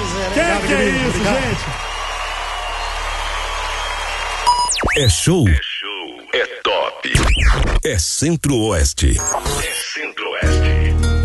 Que é isso, gente? É show. É top. É Centro-Oeste. É Centro-Oeste.